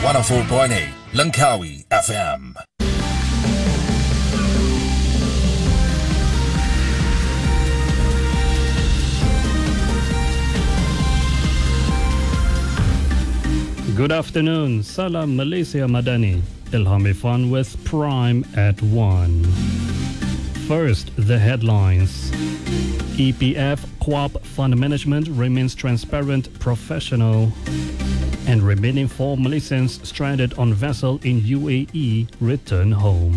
104.8 Langkawi FM. Good afternoon, Salam Malaysia Madani. Ilham Irfan with Prime at 1. First, the headlines. EPF QAP Fund Management remains transparent, professional. And remaining 4 Malaysians stranded on vessel in UAE return home.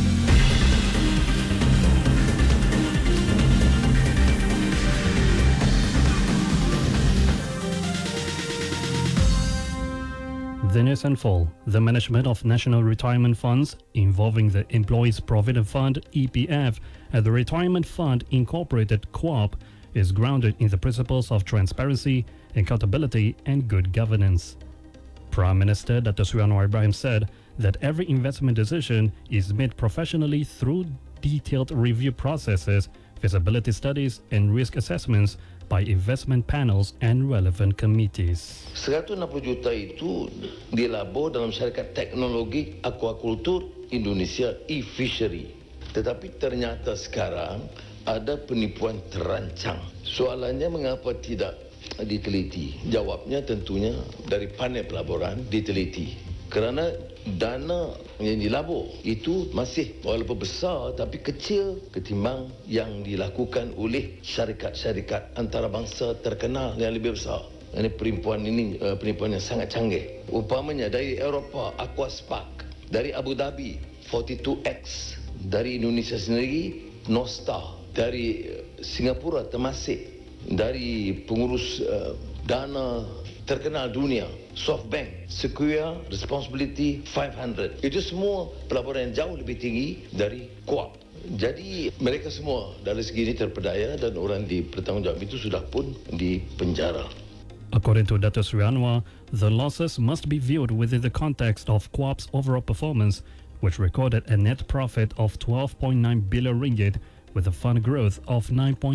The news and full. The management of national retirement funds involving the Employees Provident Fund (EPF) and the Retirement Fund Incorporated (QAP) is grounded in the principles of transparency, accountability, and good governance. Prime Minister Dr. Sri Anwar Ibrahim said that every investment decision is made professionally through detailed review processes, feasibility studies, and risk assessments by investment panels and relevant committees. 160 juta itu dilabur dalam syarikat teknologi aquaculture Indonesia e-fishery. Tetapi ternyata sekarang ada penipuan terancang. Soalannya mengapa tidak diteliti? Jawabnya tentunya dari panel pelaburan diteliti. Kerana dana yang dilabur itu masih walaupun besar tapi kecil ketimbang yang dilakukan oleh syarikat-syarikat antarabangsa terkenal yang lebih besar. Ini penipuan yang sangat canggih. Umpamanya dari Eropah Aquaspark, dari Abu Dhabi 42X, dari Indonesia sendiri Nostar, dari Singapura Temasek, dari pengurus dana terkenal dunia SoftBank, Sequoia Responsibility 500. Itu semua pelaburan yang jauh lebih tinggi dari QAP. Jadi mereka semua dari segi ini terpedaya dan orang dipertanggungjawab itu sudah pun dipenjara. According to Dr. Sri Anwar, the losses must be viewed within the context of QAP's overall performance, which recorded a net profit of 12.9 billion ringgit with a fund growth of 9.3%.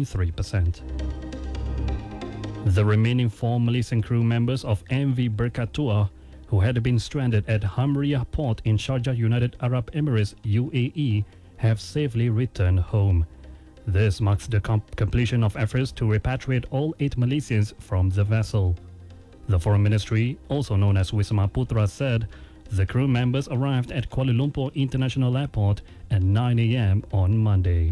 The remaining 4 Malaysian crew members of MV Berkatua, who had been stranded at Hamriyah Port in Sharjah, United Arab Emirates, UAE, have safely returned home. This marks the completion of efforts to repatriate all 8 Malaysians from the vessel. The Foreign Ministry, also known as Wisma Putra, said the crew members arrived at Kuala Lumpur International Airport at 9 a.m. on Monday.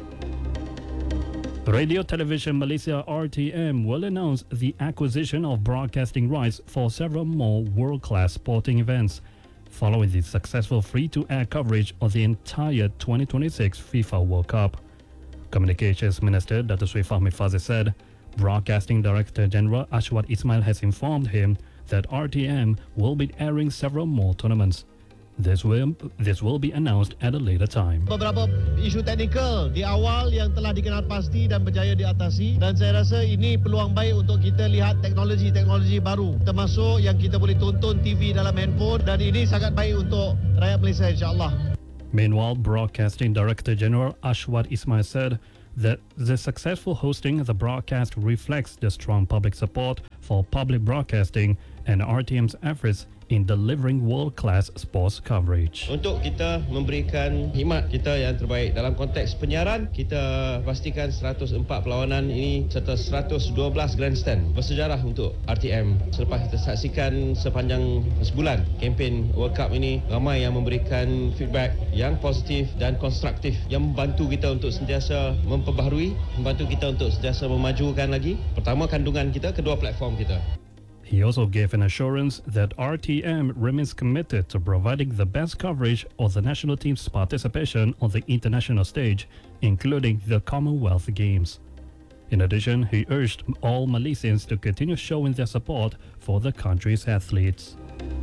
Radio Television Malaysia RTM will announce the acquisition of broadcasting rights for several more world-class sporting events, following the successful free-to-air coverage of the entire 2026 FIFA World Cup. Communications Minister Dr. Sri Fahmi Fazil said Broadcasting Director General Ashwat Ismail has informed him that RTM will be airing several more tournaments. This will be announced at a later time. Beberapa isu teknikal di awal yang telah dikenal pasti dan berjaya diatasi, dan saya rasa ini peluang baik untuk kita lihat teknologi-teknologi baru, termasuk yang kita boleh tonton TV dalam handphone, dan ini sangat baik untuk rakyat Malaysia, insya-Allah. Meanwhile, Broadcasting Director General Ashwat Ismail said that the successful hosting of the broadcast reflects the strong public support for public broadcasting and RTM's efforts in delivering world-class sports coverage. Untuk kita memberikan khidmat kita yang terbaik dalam konteks penyiaran, kita pastikan 104 perlawanan ini serta 112 grandstand bersejarah untuk RTM. Selepas kita saksikan sepanjang sebulan kempen World Cup ini, ramai yang memberikan feedback yang positif dan konstruktif yang membantu kita untuk sentiasa memperbaharui, membantu kita untuk sentiasa memajukan lagi pertama kandungan kita, kedua platform kita. He also gave an assurance that RTM remains committed to providing the best coverage of the national team's participation on the international stage, including the Commonwealth Games. In addition, he urged all Malaysians to continue showing their support for the country's athletes.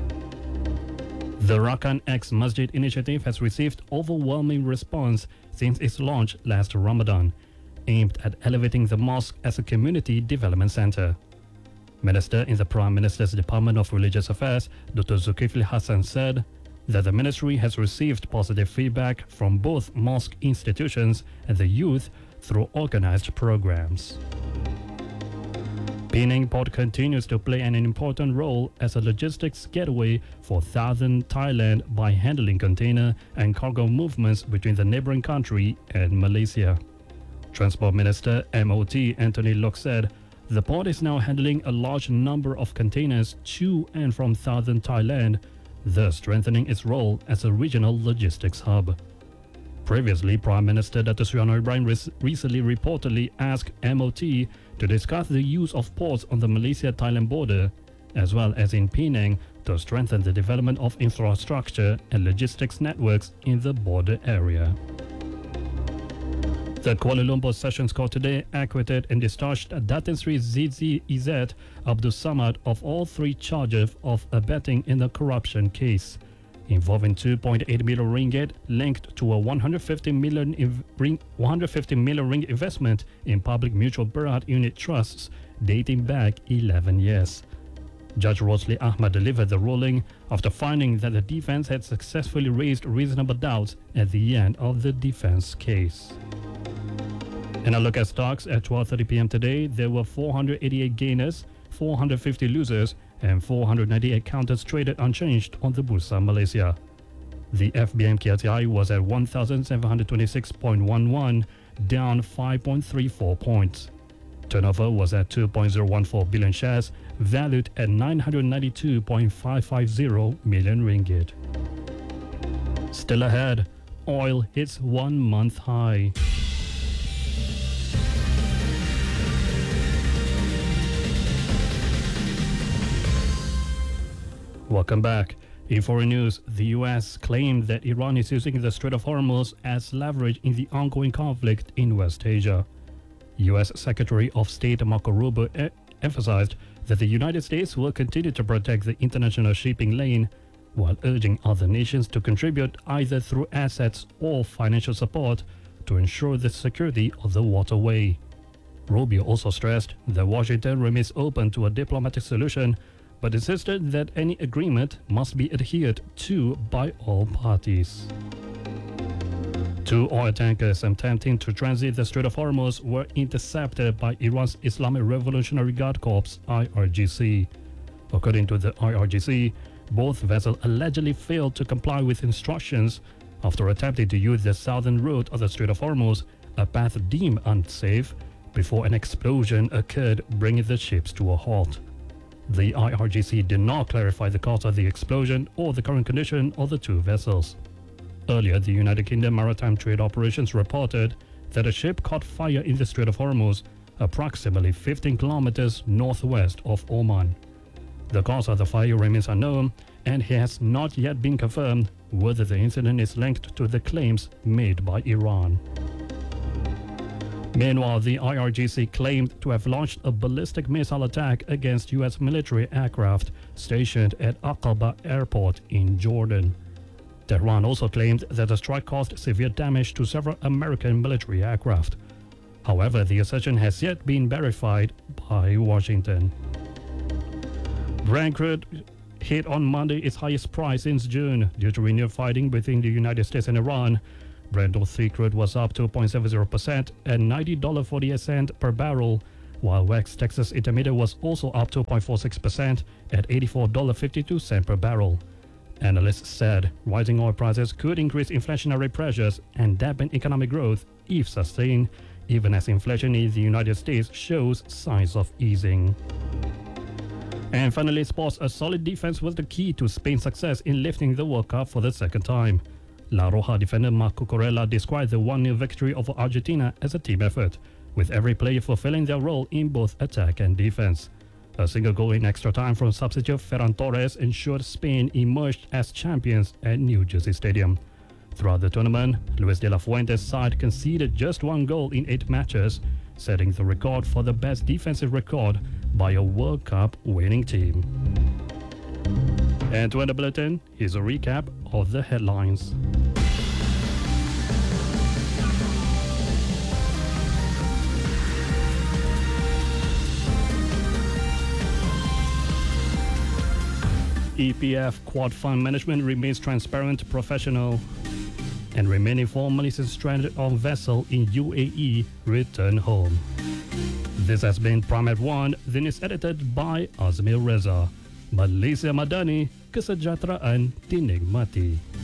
The Rakan X Masjid initiative has received overwhelming response since its launch last Ramadan, aimed at elevating the mosque as a community development center. Minister in the Prime Minister's Department of Religious Affairs, Dr. Zulkifli Hassan, said that the ministry has received positive feedback from both mosque institutions and the youth through organized programs. Penang Port continues to play an important role as a logistics gateway for southern Thailand by handling container and cargo movements between the neighboring country and Malaysia. Transport Minister MOT Anthony Lok said the port is now handling a large number of containers to and from southern Thailand, thus strengthening its role as a regional logistics hub. Previously, Prime Minister Dato Sri Anwar Ibrahim recently reportedly asked MOT to discuss the use of ports on the Malaysia-Thailand border, as well as in Penang, to strengthen the development of infrastructure and logistics networks in the border area. The Kuala Lumpur Sessions Court today acquitted and discharged Datin Sri Zizi Izzat Abdul Samad of all 3 charges of abetting in the corruption case, involving 2.8 million ringgit linked to a 150 million ringgit investment in public mutual Berhad unit trusts dating back 11 years. Judge Rosli Ahmad delivered the ruling after finding that the defense had successfully raised reasonable doubts at the end of the defense case. And a look at stocks at 12:30 p.m. today, there were 488 gainers, 450 losers, and 498 counters traded unchanged on the Bursa Malaysia. The FBM KRTI was at 1,726.11, down 5.34 points. Turnover was at 2.014 billion shares, valued at 992.550 million ringgit. Still ahead, oil hits 1-month high. Welcome back. In foreign news, the U.S. claimed that Iran is using the Strait of Hormuz as leverage in the ongoing conflict in West Asia. U.S. Secretary of State Marco Rubio emphasized that the United States will continue to protect the international shipping lane, while urging other nations to contribute either through assets or financial support to ensure the security of the waterway. Rubio also stressed that Washington remains open to a diplomatic solution, but insisted that any agreement must be adhered to by all parties. 2 oil tankers attempting to transit the Strait of Hormuz were intercepted by Iran's Islamic Revolutionary Guard Corps (IRGC). According to the IRGC, both vessels allegedly failed to comply with instructions after attempting to use the southern route of the Strait of Hormuz, a path deemed unsafe, before an explosion occurred, bringing the ships to a halt. The IRGC did not clarify the cause of the explosion or the current condition of the 2 vessels. Earlier, the United Kingdom Maritime Trade Operations reported that a ship caught fire in the Strait of Hormuz, approximately 15 kilometers northwest of Oman. The cause of the fire remains unknown, and it has not yet been confirmed whether the incident is linked to the claims made by Iran. Meanwhile, the IRGC claimed to have launched a ballistic missile attack against U.S. military aircraft stationed at Aqaba Airport in Jordan. Tehran also claimed that the strike caused severe damage to several American military aircraft. However, the assertion has yet been verified by Washington. Brent crude hit on Monday its highest price since June due to renewed fighting between the United States and Iran. Brent North Sea crude was up 2.70% at $90.48 per barrel, while West Texas Intermediate was also up 2.46% at $84.52 per barrel. Analysts said rising oil prices could increase inflationary pressures and dampen economic growth if sustained, even as inflation in the United States shows signs of easing. And finally, sports, a solid defense was the key to Spain's success in lifting the World Cup for the second time. La Roja defender Marco Corella described the 1-0 victory over Argentina as a team effort, with every player fulfilling their role in both attack and defense. A single goal in extra time from substitute Ferran Torres ensured Spain emerged as champions at New Jersey Stadium. Throughout the tournament, Luis de la Fuente's side conceded just 1 goal in 8 matches, setting the record for the best defensive record by a World Cup winning team. And to end the bulletin, here's a recap of the headlines. EPF Quad Fund Management remains transparent, professional, and remaining 4 Malaysians stranded on vessel in UAE return home. This has been Prime at 1, the news edited by Azmil Reza. Malaysia Madani, kesejahteraan dinikmati.